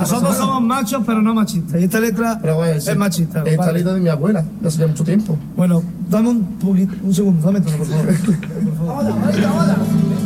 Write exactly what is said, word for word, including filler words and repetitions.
Nosotros somos machos, pero no machistas. Y esta letra pero bueno, es sí, machista. Esta vale. letra de mi abuela, de hace ya mucho tiempo. Bueno, dame un poquito, un segundo, dame todo, por favor. Por favor. Hola, hola, hola.